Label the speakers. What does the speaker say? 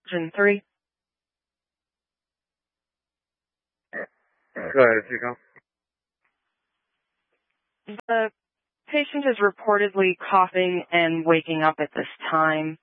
Speaker 1: Version 3.
Speaker 2: Go ahead, Chico.
Speaker 1: The patient is reportedly coughing and waking up at this time.